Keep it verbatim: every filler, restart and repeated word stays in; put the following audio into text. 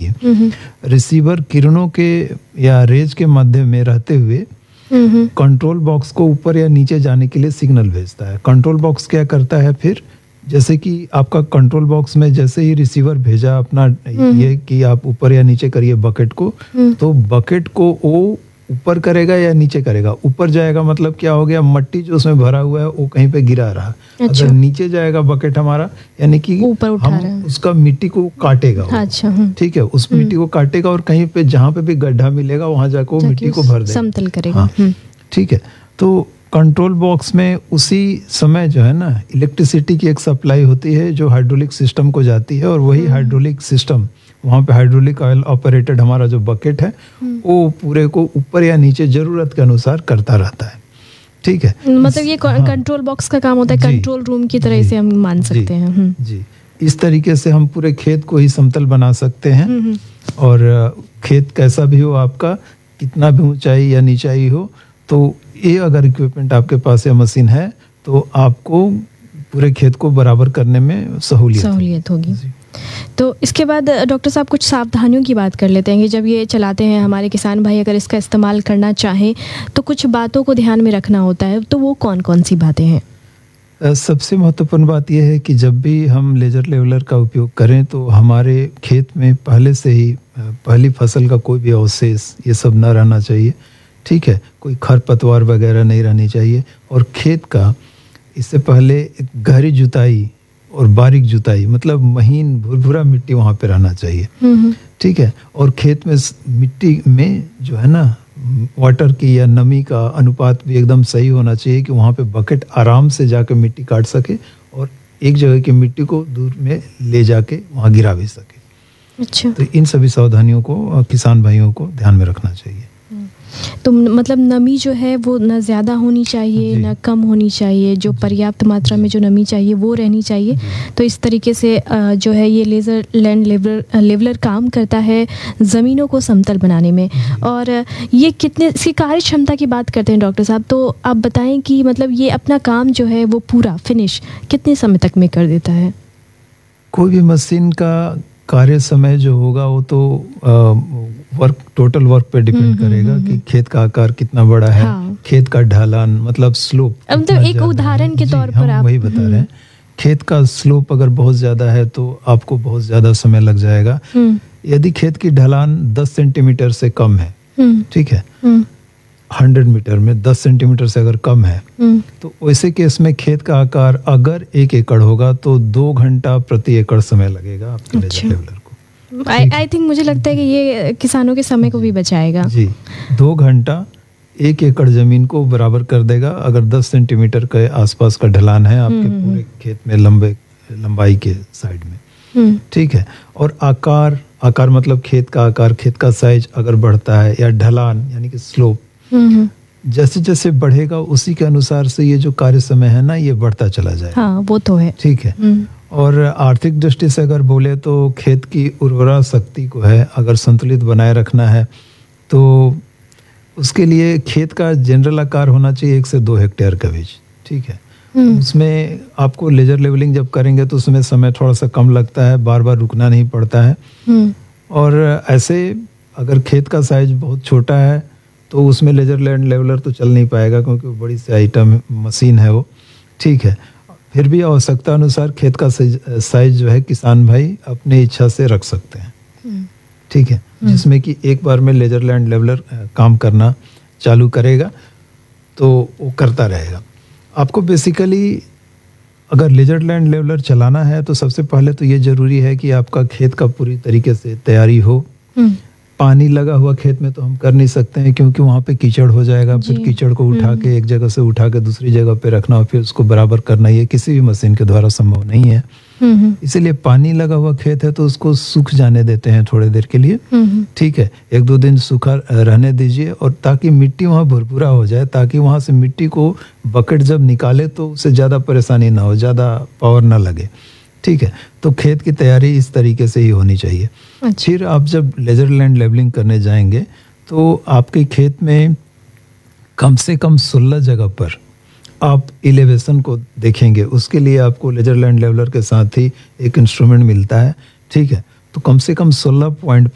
चाहिए। रिसीवर किरणों के या रेज के मध्य में रहते हुए कंट्रोल बॉक्स को ऊपर या नीचे जाने के लिए सिग्नल भेजता है। कंट्रोल बॉक्स क्या करता है फिर, जैसे कि आपका कंट्रोल बॉक्स में जैसे ही रिसीवर भेजा अपना ये कि आप ऊपर या नीचे करिए बकेट को, तो बकेट को वो ऊपर करेगा या नीचे करेगा। ऊपर जाएगा मतलब क्या हो गया, मट्टी जो उसमें भरा हुआ है वो कहीं पे गिरा रहा। अच्छा। अगर नीचे जाएगा बकेट हमारा, यानी कि हम उसका मिट्टी को काटेगा। अच्छा। ठीक है, उस मिट्टी को काटेगा और कहीं पे जहाँ पे भी गड्ढा मिलेगा वहां जाकर वो मिट्टी को भर देगा, समतल करेगा। हाँ, ठीक है। तो कंट्रोल बॉक्स में उसी समय जो है ना इलेक्ट्रिसिटी की एक सप्लाई होती है जो हाइड्रोलिक सिस्टम को जाती है, और वही हाइड्रोलिक सिस्टम वहाँ पे हाइड्रोलिक ऑयल ऑपरेटेड हमारा जो बकेट है वो पूरे को ऊपर या नीचे जरूरत के अनुसार करता रहता है। ठीक है, मतलब ये हाँ, कंट्रोल बॉक्स का काम होता है, कंट्रोल रूम की तरह से हम मान सकते जी, हैं। जी, इस तरीके से हम पूरे खेत को ही समतल बना सकते हैं। और खेत कैसा भी हो आपका, कितना भी ऊंचाई या नीचाई हो, तो ये अगर इक्विपमेंट आपके पास या मशीन है तो आपको पूरे खेत को बराबर करने में सहूलियत सहूलियत होगी। तो इसके बाद डॉक्टर साहब कुछ सावधानियों की बात कर लेते हैं कि जब ये चलाते हैं हमारे किसान भाई, अगर इसका इस्तेमाल करना चाहें तो कुछ बातों को ध्यान में रखना होता है, तो वो कौन कौन सी बातें हैं? सबसे महत्वपूर्ण बात यह है कि जब भी हम लेजर लेवलर का उपयोग करें तो हमारे खेत में पहले से ही पहली फसल का कोई भी अवशेष ये सब ना रहना चाहिए। ठीक है, कोई खरपतवार वगैरह नहीं रहनी चाहिए। और खेत का इससे पहले गहरी जुताई और बारीक जुताई, मतलब महीन भुरभुरा मिट्टी वहाँ पे रहना चाहिए। ठीक है, और खेत में मिट्टी में जो है ना वाटर की या नमी का अनुपात भी एकदम सही होना चाहिए कि वहाँ पे बकेट आराम से जाके मिट्टी काट सके और एक जगह की मिट्टी को दूर में ले जाके वहाँ गिरा भी सके। अच्छा। तो इन सभी सावधानियों को किसान भाइयों को ध्यान में रखना चाहिए। तो मतलब नमी जो है वो न ज़्यादा होनी चाहिए न कम होनी चाहिए, जो पर्याप्त मात्रा में जो नमी चाहिए वो रहनी चाहिए। तो इस तरीके से जो है ये लेज़र लैंड लेवलर लेवलर काम करता है ज़मीनों को समतल बनाने में। और ये कितने इसकी कार्य क्षमता की बात करते हैं डॉक्टर साहब, तो आप बताएं कि मतलब ये अपना काम जो है वो पूरा फिनिश कितने समय तक में कर देता है? कोई भी मशीन का कार्य समय जो होगा वो तो आ, वर्क टोटल वर्क पे डिपेंड करेगा कि खेत का आकार कितना बड़ा है। हाँ। खेत का ढलान मतलब स्लोप, अब तो एक उदाहरण के तौर पर आप वही बता रहे हैं। खेत का स्लोप अगर बहुत ज्यादा है तो आपको बहुत ज्यादा समय लग जाएगा। यदि खेत की ढलान दस सेंटीमीटर से कम है, ठीक है, हंड्रेड मीटर में दस सेंटीमीटर से अगर कम है, तो वैसे केस में खेत का आकार अगर एक एकड़ होगा तो दो घंटा प्रति एकड़ समय लगेगा आपके लेजर लेवलर को। आई आई थिंक मुझे लगता है कि ये किसानों के समय को भी बचाएगा। जी, दो घंटा एक एकड़ जमीन को बराबर कर देगा अगर दस सेंटीमीटर के आसपास का ढलान है आपके पूरे खेत में लंबे लंबाई के साइड में। ठीक है, और आकार आकार मतलब खेत का आकार, खेत का साइज अगर बढ़ता है या ढलान यानी कि स्लोप जैसे जैसे बढ़ेगा उसी के अनुसार से ये जो कार्य समय है ना ये बढ़ता चला जाए। हाँ, वो तो है। ठीक है, और आर्थिक दृष्टि से अगर बोले तो खेत की उर्वरा शक्ति को है अगर संतुलित बनाए रखना है तो उसके लिए खेत का जनरल आकार होना चाहिए एक से दो हेक्टेयर का बीच। ठीक है, उसमें आपको लेजर लेवलिंग जब करेंगे तो उसमें समय थोड़ा सा कम लगता है, बार बार रुकना नहीं पड़ता है। और ऐसे अगर खेत का साइज बहुत छोटा है तो उसमें लेजर लैंड लेवलर तो चल नहीं पाएगा क्योंकि बड़ी सी आइटम मशीन है वो। ठीक है, फिर भी आवश्यकता अनुसार खेत का साइज जो है किसान भाई अपनी इच्छा से रख सकते हैं। ठीक है, जिसमें कि एक बार में लेजर लैंड लेवलर काम करना चालू करेगा तो वो करता रहेगा। आपको बेसिकली अगर लेजर लैंड लेवलर चलाना है तो सबसे पहले तो ये जरूरी है कि आपका खेत का पूरी तरीके से तैयारी हो। पानी लगा हुआ खेत में तो हम कर नहीं सकते हैं क्योंकि वहाँ पे कीचड़ हो जाएगा, फिर कीचड़ को उठा के एक जगह से उठा के दूसरी जगह पे रखना और फिर उसको बराबर करना, ये किसी भी मशीन के द्वारा संभव नहीं है। इसीलिए पानी लगा हुआ खेत है तो उसको सूख जाने देते हैं थोड़ी देर के लिए। ठीक है, एक दो दिन सूखा रहने दीजिए और ताकि मिट्टी वहाँ भुरभुरा हो जाए, ताकि वहाँ से मिट्टी को बकेट जब निकाले तो उससे ज़्यादा परेशानी ना हो, ज़्यादा पावर ना लगे। ठीक है, तो खेत की तैयारी इस तरीके से ही होनी चाहिए। अच्छा। फिर आप जब लेजर लैंड लेवलिंग करने जाएंगे तो आपके खेत में कम से कम सोलह जगह पर आप इलेवेशन को देखेंगे। उसके लिए आपको लेजर लैंड लेवलर के साथ ही एक इंस्ट्रूमेंट मिलता है। ठीक है, तो कम से कम सोलह पॉइंट